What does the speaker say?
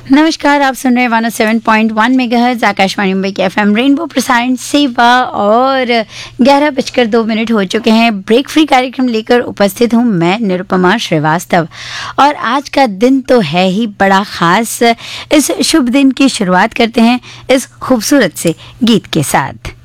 नमस्कार, आप सुन रहे हैं 107.1 मेगाहर्ट्ज़ आकाशवाणी मुंबई के एफएम रेनबो प्रसारण सेवा और 11:02 हो चुके हैं। ब्रेक फ्री कार्यक्रम लेकर उपस्थित हूँ मैं निरुपमा श्रीवास्तव और आज का दिन तो है ही बड़ा खास। इस शुभ दिन की शुरुआत करते हैं इस खूबसूरत से गीत के साथ।